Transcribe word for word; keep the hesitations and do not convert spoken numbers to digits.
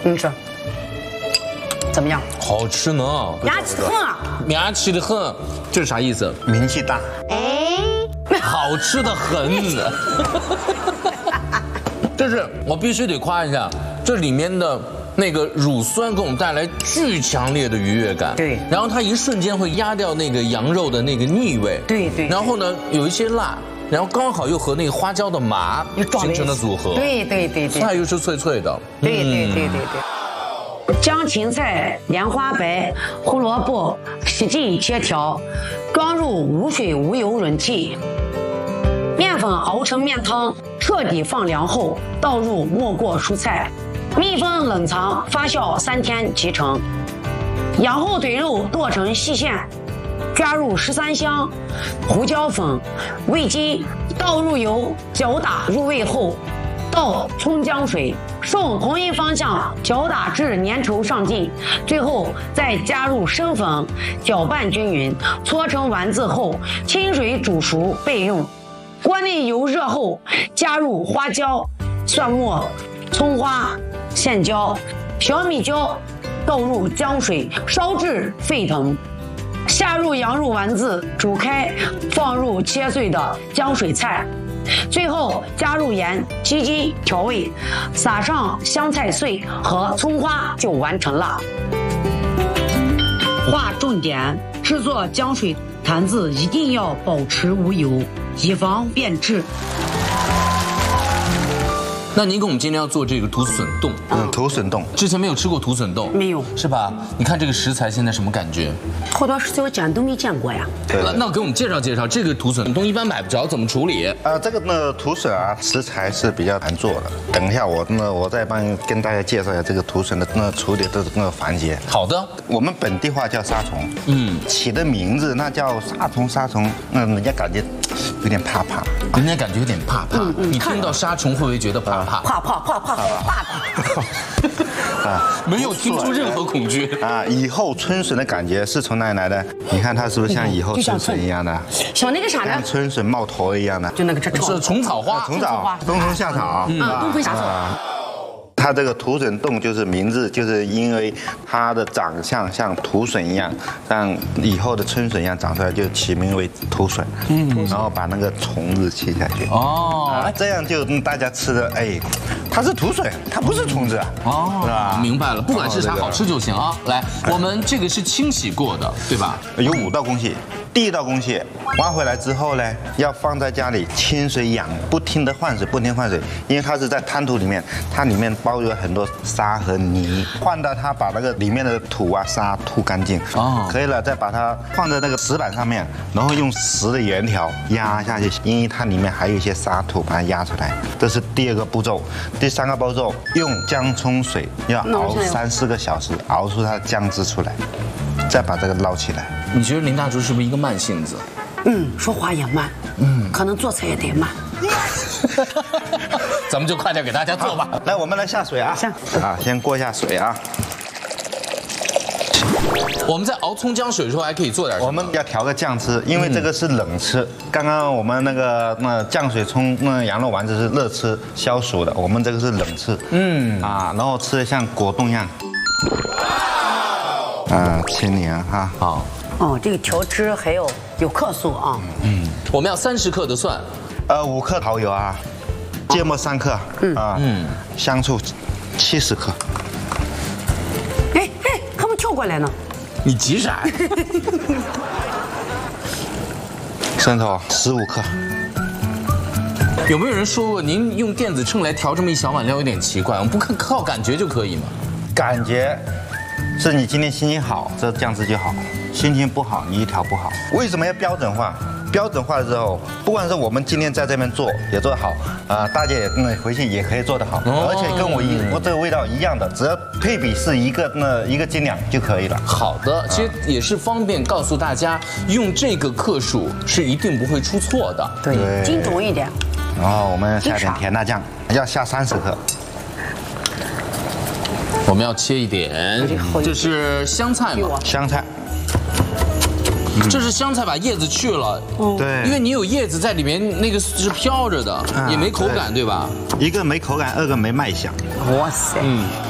你说怎么样？ 好吃呢， 牙齿很啊， 牙齿的很，这是啥意思？ 名气大。 哎， 好吃的很。就是我必须得夸一下，这里面的那个乳酸给我们带来巨强烈的愉悦感。 对， 然后它一瞬间会压掉那个羊肉的那个腻味。 对对。 然后呢，有一些辣。然后刚好又和那个花椒的麻形成的组合， 对对对对， 菜又是脆脆的， 对对对对对。将芹菜、莲花白、胡萝卜洗净切条，装入无水无油容器。面粉熬成面汤，彻底放凉后，倒入没过蔬菜，密封冷藏发酵三天即成。羊后腿肉剁成细线。加入十三香、胡椒粉、味精，倒入油搅打入味后，倒葱姜水，顺同一方向搅打至粘稠上劲，最后再加入生粉，搅拌均匀，搓成丸子后，清水煮熟备用。锅内油热后，加入花椒、蒜末、葱花、线椒、小米椒，倒入姜水，烧至沸腾。下入羊肉丸子，煮开，放入切碎的姜水菜，最后加入盐、鸡精调味，撒上香菜碎和葱花就完成了。划重点：制作姜水坛子一定要保持无油，以防变质。 那您给我们今天要做这个土笋冻， 嗯，土笋冻， 之前没有吃过土笋冻， 没有， 是吧？你看这个食材现在什么感觉？ 好多食材我见都没见过呀。 对， 那那给我们介绍介绍这个土笋冻，一般买不着，怎么处理？ 啊，这个呢土笋啊，食材是比较难做的。等一下我呢，我再帮跟大家介绍一下这个土笋的那处理的那个环节。 好的， 我们本地话叫沙虫， 嗯， 起的名字那叫沙虫沙虫，那人家感觉有点怕怕， 人家感觉有点怕怕。 嗯嗯你听到沙虫会不会觉得怕怕？ 怕怕怕怕怕怕！ 啊， 没有听出任何恐惧啊！以后春笋的感觉是从哪里来的？你看它是不是像以后春笋一样的？ 像那个啥呢像？春笋冒头一样的， 就那个这是虫草花， 虫草，冬虫夏草， 嗯，冬虫夏草。 它这个土笋冻就是名字，就是因为它的长相像土笋一样，像以后的春笋一样长出来，就起名为土笋。嗯，然后把那个虫子切下去。 哦， 啊，这样就大家吃的，哎，它是土笋，它不是虫子。 哦， 是吧？ 明白了，不管是啥好吃就行啊。来，我们这个是清洗过的，对吧？ 有五道工序。第一道工序，挖回来之后呢，要放在家里清水养，不停的换水，不停换水，因为它是在滩涂里面，它里面包有很多沙和泥，换到它把那个里面的土啊沙吐干净，哦，可以了，再把它放在那个石板上面，然后用石的圆条压下去，因为它里面还有一些沙土，把它压出来。这是第二个步骤，第三个步骤用姜葱水要熬三四个小时，熬出它的姜汁出来，再把这个捞起来。 你觉得林大厨是不是一个慢性子？ 嗯，说话也慢，嗯，可能做菜也得慢。 咱们就快点给大家做吧。 来，我们来下水啊！ 下啊，先过一下水啊。 我们在熬葱姜水的时候还可以做点什么？ 我们要调个酱汁，因为这个是冷吃。刚刚我们那个那酱水葱那羊肉丸子是热吃消暑的，我们这个是冷吃。嗯啊，然后吃的像果冻一样。啊，清凉哈。 好。 哦，这个调汁还要有克数啊。 嗯，我们要三十克的蒜， 呃，五克蚝油啊，芥末三克，嗯啊，嗯，香醋七十克。 哎哎，还没跳过来呢。 你急啥呀？ 生抽十五克。 有没有人说过您用电子秤来调这么一小碗料有点奇怪？我们不靠靠感觉就可以吗？ 感觉是你今天心情好，这酱汁就好；心情不好，你一调不好。为什么要标准化？标准化之后，不管是我们今天在这边做也做得好啊，大家也那回去也可以做得好，而且跟我一我这个味道一样的，只要配比是一个那一个斤两就可以了。 好的，其实也是方便告诉大家，用这个克数是一定不会出错的。 对，精准一点。 然后我们下点甜辣酱，要下三十克。 我们要切一点，这是香菜吗？ 香菜。 这是香菜，把叶子去了， 对， 因为你有叶子在里面，那个是飘着的，也没口感，对吧？ 一个没口感，二个没卖相。 哇塞，嗯。